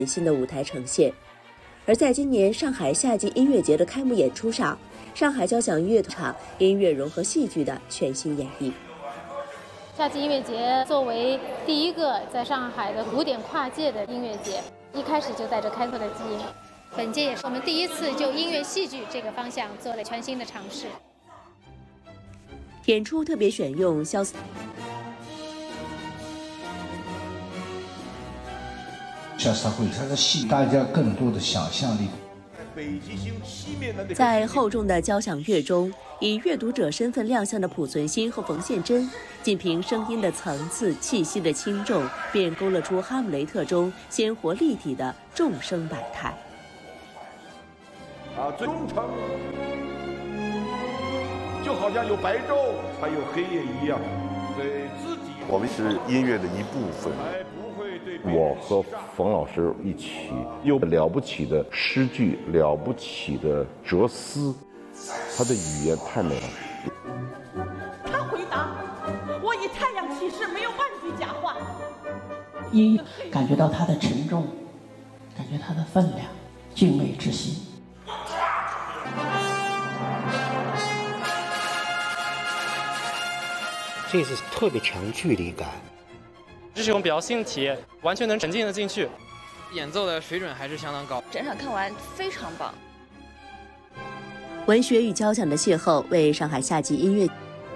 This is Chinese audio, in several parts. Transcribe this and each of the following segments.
新的舞台呈现。而在今年上海夏季音乐节的开幕演出上，上海交响乐团音乐融合戏剧的全新演绎。 夏季音乐节作为第一个在上海的古典跨界的音乐节，一开始就带着开拓的基因。本届也是我们第一次就音乐戏剧这个方向做了全新的尝试。 演出特别选用萧夏斯会它的戏，大家更多的想象力。 在厚重的交响乐中，以阅读者身份亮相的濮存昕和冯宪珍，仅凭声音的层次、气息的轻重，便勾勒出《哈姆雷特》中鲜活立体的众生百态。 忠诚就好像有白昼才有黑夜一样，对自己。 我们是音乐的一部分。我和冯老师一起，有了不起的诗句，了不起的哲思，他的语言太美了。 他回答：“我以太阳起誓，没有半句假话。” 感觉到它的沉重，感觉它的分量，敬畏之心。 这是特别强距离感。 这是一种表现体验，完全能沉浸得进去。 演奏的水准还是相当高， 整场看完非常棒。 文学与交响的邂逅，为上海夏季音乐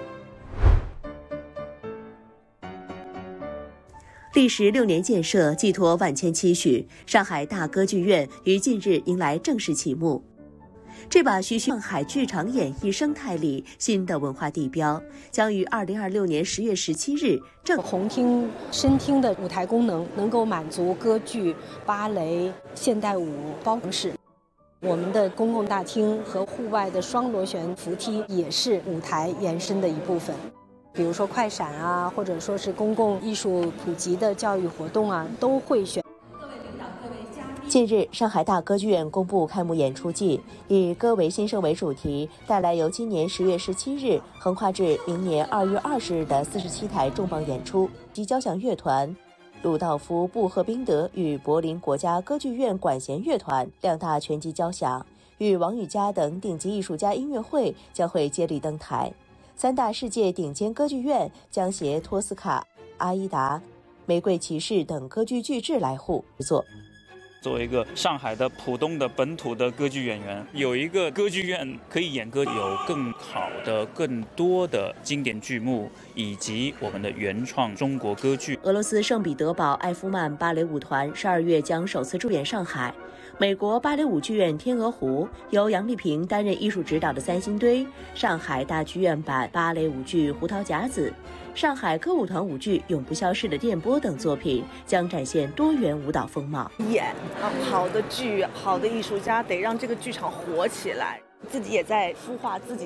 历时6年建设，寄托万千期许。上海大歌剧院于近日迎来正式启幕。这把徐上海剧场演艺生态里新的文化地标，将于2026年10月17日正红厅、深厅的舞台功能能够满足歌剧、芭蕾、现代舞包容式。我们的公共大厅和户外的双螺旋扶梯也是舞台延伸的一部分。比如说快闪啊，或者说是公共艺术普及的教育活动啊，都会选。 近日，上海大歌剧院公布开幕演出季，以歌为新生为主题，带来由今年10月17日横跨至明年2月20日的47台重磅演出，及交响乐团鲁道夫·布赫宾德与柏林国家歌剧院管弦乐团2大拳击交响，与王羽佳等顶级艺术家音乐会将会接力登台。3大世界顶尖歌剧院将携托斯卡、阿依达、玫瑰骑士等歌剧巨制来沪制作。 作为一个上海的浦东的本土的歌剧演员，有一个歌剧院可以演歌，有更好的、更多的经典剧目，以及我们的原创中国歌剧。 俄罗斯圣彼得堡艾夫曼芭蕾舞团12月将首次驻演上海。美国芭蕾舞剧院天鹅湖由杨丽萍担任艺术指导的三星堆，上海大剧院版芭蕾舞剧《胡桃夹子》，上海歌舞团舞剧《永不消逝的电波》等作品将展现多元舞蹈风貌。 好的剧，好的艺术家得让这个剧场活起来，自己也在孵化自己。